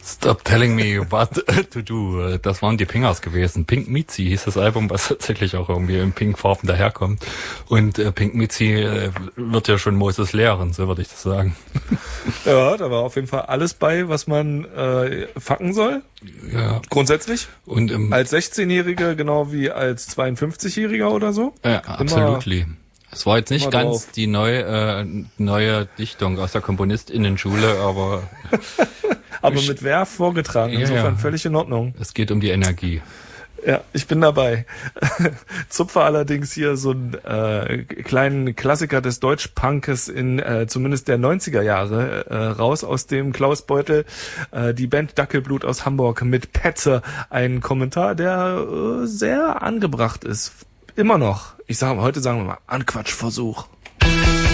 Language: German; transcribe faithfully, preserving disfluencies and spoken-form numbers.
Stop telling me what to do. Das waren die Pingers gewesen. Pink Mitzi hieß das Album, was tatsächlich auch irgendwie in Pinkfarben daherkommt. Und äh, Pink Mitzi äh, wird ja schon Moses lehren, so würde ich das sagen. Ja, da war auf jeden Fall alles bei, was man äh, fucken soll. Ja. Grundsätzlich. Und im, als sechzehnjähriger genau wie als zweiundfünfzigjähriger oder so. Ja, absolutely. Es war jetzt nicht ganz drauf. die neue äh, neue Dichtung aus der KomponistInnen-Schule, aber aber mit Werf vorgetragen, ja, insofern ja. völlig in Ordnung. Es geht um die Energie. Ja, ich bin dabei. Zupfer allerdings hier so einen äh, kleinen Klassiker des Deutschpunkes in äh, zumindest der neunziger Jahre äh, raus aus dem Klausbeutel. Äh, die Band Dackelblut aus Hamburg mit Petze. Ein Kommentar, der äh, sehr angebracht ist. Immer noch. Ich sage, heute sagen wir mal, Anquatschversuch.